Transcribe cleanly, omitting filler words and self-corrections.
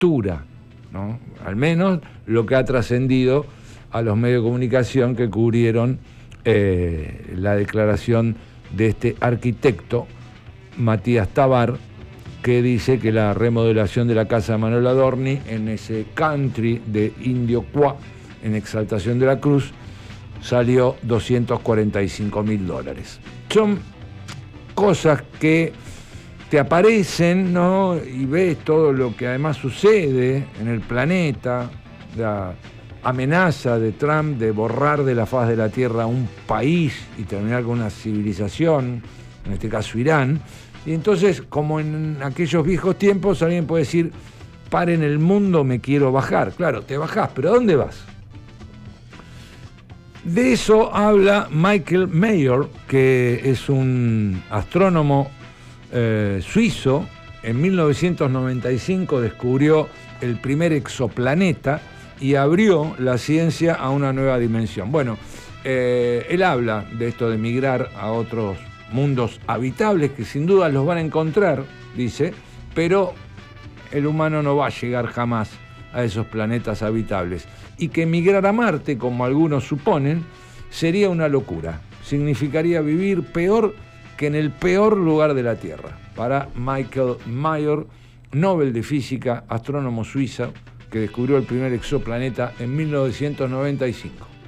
lectura, ¿no? Al menos lo que ha trascendido a los medios de comunicación que cubrieron la declaración de este arquitecto, Matías Tabar, que dice que la remodelación de la casa de Manuel Adorni en ese country de Indio Cuá, en Exaltación de la Cruz, salió $245.000. Son cosas que te aparecen, ¿no? Y ves todo lo que además sucede en el planeta, la amenaza de Trump de borrar de la faz de la tierra un país y terminar con una civilización, en este caso Irán. Y entonces, como en aquellos viejos tiempos, alguien puede decir, paren el mundo, me quiero bajar. Claro, te bajás, pero ¿a dónde vas? De eso habla Michael Mayor, que es un astrónomo suizo. En 1995 descubrió el primer exoplaneta y abrió la ciencia a una nueva dimensión. Bueno, él habla de esto de migrar a otros mundos habitables, que sin duda los van a encontrar, dice, pero el humano no va a llegar jamás a esos planetas habitables. Y que migrar a Marte, como algunos suponen, sería una locura. Significaría vivir peor que en el peor lugar de la Tierra. Para Michael Mayor, Nobel de Física, astrónomo suizo, que descubrió el primer exoplaneta en 1995.